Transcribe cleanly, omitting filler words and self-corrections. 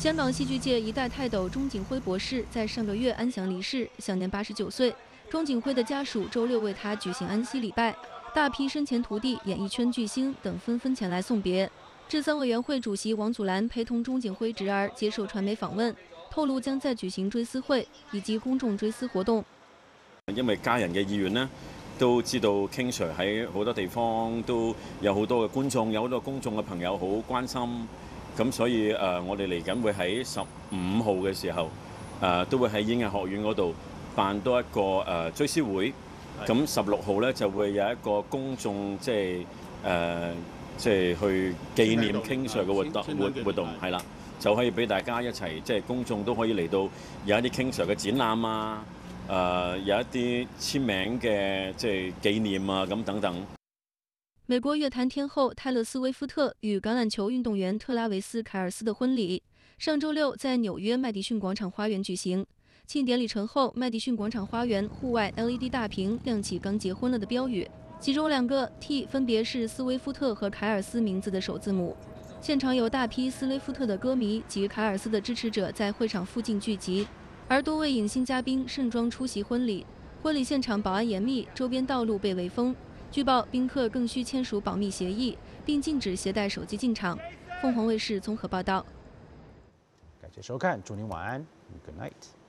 香港戏剧界一代泰斗钟景辉博士在上个月安详离世，享年89岁。钟景辉的家属周六为他举行安息礼拜，大批生前徒弟、演艺圈巨星等纷纷前来送别。治丧委员会主席王祖蓝陪同钟景辉侄儿接受传媒访问，透露将在举行追思会以及公眾追思活動。 因為家人嘅意願呢，都知道 King Sir 喺好多地方都有好多嘅觀眾，有好多公眾嘅朋友好關心。咁所以我哋嚟緊會喺15號嘅時候，都會喺演藝學院嗰度辦多一個追思會。咁16號咧就會有一個公眾即係去紀念 King Sir 嘅活動係啦，就可以俾大家一齊即係公眾都可以嚟到有一啲 King Sir 嘅展覽啊，有一啲簽名嘅即係紀念啊咁等等。 美国乐坛天后泰勒·斯威夫特与橄榄球运动员特拉维斯·凯尔斯的婚礼，上周六在纽约麦迪逊广场花园举行。庆典礼成后，麦迪逊广场花园户外 LED 大屏亮起刚结婚了的标语，其中2个 T 分别是斯威夫特和凯尔斯名字的首字母。现场有大批斯威夫特的歌迷及凯尔斯的支持者在会场附近聚集，而多位影星嘉宾盛装出席婚礼。婚礼现场保安严密，周边道路被围封。据报，宾客更需签署保密协议，并禁止携带手机进场。凤凰卫视综合报道。 感谢收看，祝您晚安 ，Good night。